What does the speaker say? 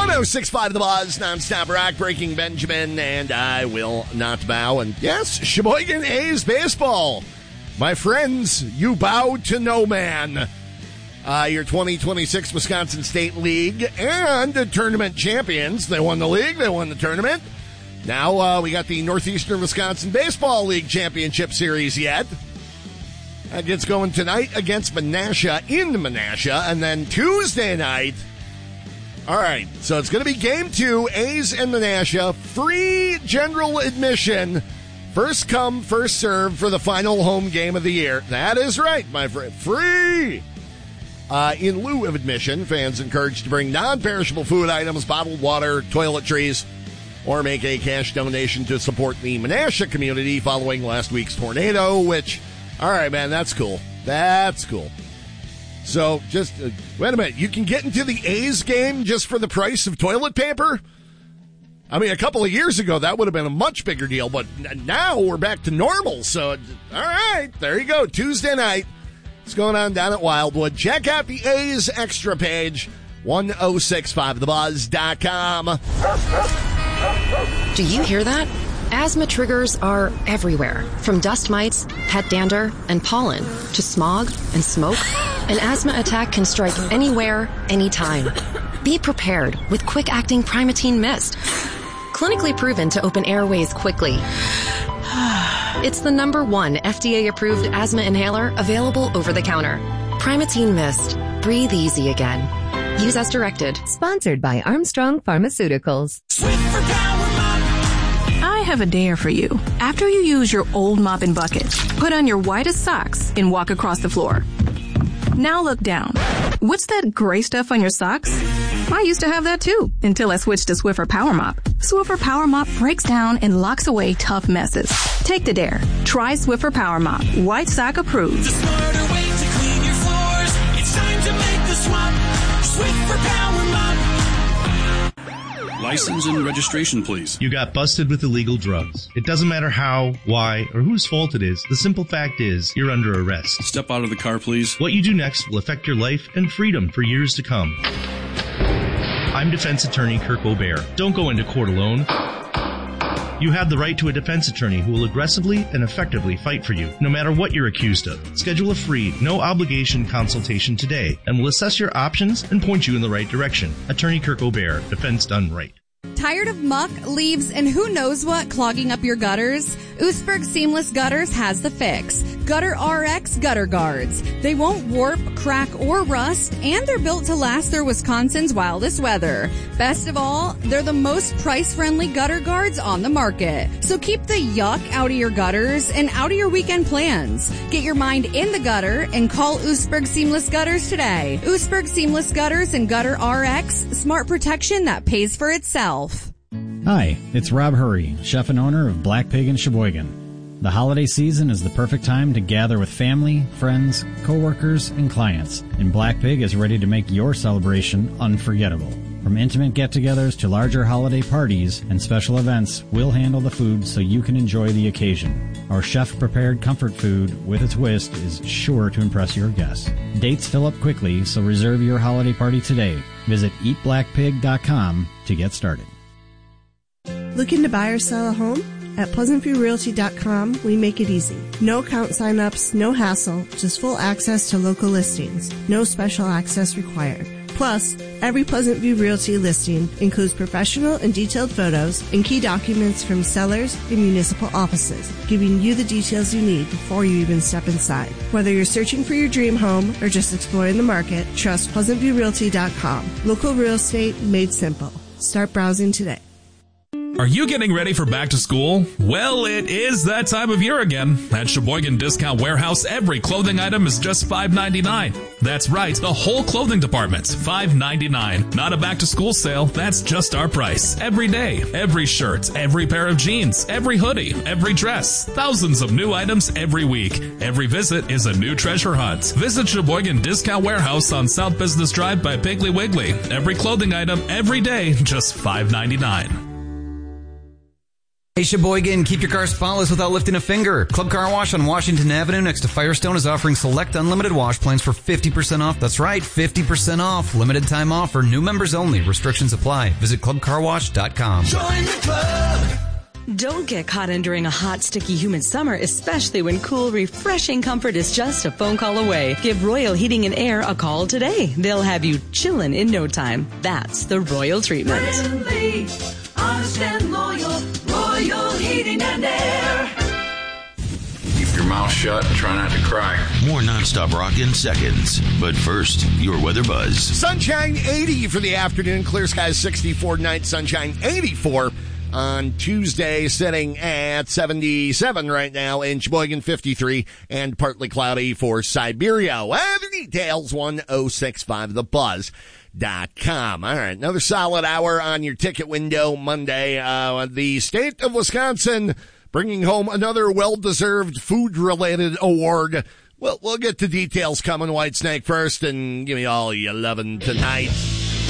106.5 The Buzz, nonstop rock, breaking Benjamin, and I will not bow. And yes, Sheboygan A's baseball. My friends, you bow to no man. Your 2026 Wisconsin State League and the tournament champions. They won the league, they won the tournament. Now we got the Northeastern Wisconsin Baseball League Championship Series yet. That gets going tonight against Menasha in Menasha, and then Tuesday night. All right, so it's going to be Game 2, A's and Menasha. Free general admission. First come, first serve for the final home game of the year. That is right, my friend. Free! In lieu of admission, fans encouraged to bring non-perishable food items, bottled water, toiletries, or make a cash donation to support the Menasha community following last week's tornado, which, all right, man, that's cool. That's cool. So just, wait a minute, you can get into the A's game just for the price of toilet paper? I mean, a couple of years ago, that would have been a much bigger deal, but now we're back to normal. So, all right, there you go, Tuesday night. What's going on down at Wildwood? Check out the A's extra page, 1065thebuzz.com. Do you hear that? Asthma triggers are everywhere, from dust mites, pet dander, and pollen, to smog and smoke. An asthma attack can strike anywhere, anytime. Be prepared with quick-acting Primatene Mist. Clinically proven to open airways quickly. It's the #1 FDA-approved asthma inhaler available over the counter. Primatene Mist. Breathe easy again. Use as directed. Sponsored by Armstrong Pharmaceuticals. I have a dare for you. After you use your old mop and bucket, put on your whitest socks and walk across the floor. Now look down. What's that gray stuff on your socks? I used to have that too, until I switched to Swiffer Power Mop. Swiffer Power Mop breaks down and locks away tough messes. Take the dare. Try Swiffer Power Mop. White sock approved. The smarter way to clean your floors. It's time to make the swap. Swiffer Power Mop. License and registration, please. You got busted with illegal drugs. It doesn't matter how, why, or whose fault it is. The simple fact is, you're under arrest. Step out of the car, please. What you do next will affect your life and freedom for years to come. I'm defense attorney Kirk O'Bear. Don't go into court alone. You have the right to a defense attorney who will aggressively and effectively fight for you, no matter what you're accused of. Schedule a free, no-obligation consultation today, and we'll assess your options and point you in the right direction. Attorney Kirk O'Bear, defense done right. Tired of muck, leaves, and who knows what clogging up your gutters? Oostburg Seamless Gutters has the fix. Gutter RX Gutter Guards. They won't warp, crack, or rust, and they're built to last through Wisconsin's wildest weather. Best of all, they're the most price-friendly gutter guards on the market. So keep the yuck out of your gutters and out of your weekend plans. Get your mind in the gutter and call Oostburg Seamless Gutters today. Oostburg Seamless Gutters and Gutter RX, smart protection that pays for itself. Hi, it's Rob Hurry, chef and owner of Black Pig in Sheboygan. The holiday season is the perfect time to gather with family, friends, coworkers, and clients, and Black Pig is ready to make your celebration unforgettable. From intimate get-togethers to larger holiday parties and special events, we'll handle the food so you can enjoy the occasion. Our chef-prepared comfort food with a twist is sure to impress your guests. Dates fill up quickly, so reserve your holiday party today. Visit eatblackpig.com to get started. Looking to buy or sell a home? At PleasantViewRealty.com, we make it easy. No account sign-ups, no hassle, just full access to local listings. No special access required. Plus, every Pleasant View Realty listing includes professional and detailed photos and key documents from sellers and municipal offices, giving you the details you need before you even step inside. Whether you're searching for your dream home or just exploring the market, trust PleasantViewRealty.com. Local real estate made simple. Start browsing today. Are you getting ready for back to school? Well, it is that time of year again. At Sheboygan Discount Warehouse, every clothing item is just $5.99. That's right, the whole clothing department's $5.99. Not a back to school sale, that's just our price. Every day, every shirt, every pair of jeans, every hoodie, every dress. Thousands of new items every week. Every visit is a new treasure hunt. Visit Sheboygan Discount Warehouse on South Business Drive by Piggly Wiggly. Every clothing item, every day, just $5.99. Hey Sheboygan, keep your car spotless without lifting a finger. Club Car Wash on Washington Avenue next to Firestone is offering select unlimited wash plans for 50% off. That's right, 50% off. Limited time offer. New members only. Restrictions apply. Visit clubcarwash.com. Join the club. Don't get caught enduring a hot, sticky, humid summer, especially when cool, refreshing comfort is just a phone call away. Give Royal Heating and Air a call today. They'll have you chillin' in no time. That's the Royal treatment. Friendly, honest and loyal, Royal Heating and Air. Keep your mouth shut and try not to cry. More nonstop rock in seconds. But first, your weather buzz. Sunshine 80 for the afternoon. Clear skies 64 tonight. Sunshine 84 on Tuesday, sitting at 77 right now in Sheboygan, 53, and partly cloudy for Siberia. The details, 1065thebuzz.com. All right, another solid hour on your ticket window Monday. The state of Wisconsin bringing home another well-deserved food-related award. We'll get to details coming, Whitesnake, first, and give me all your lovin' tonight.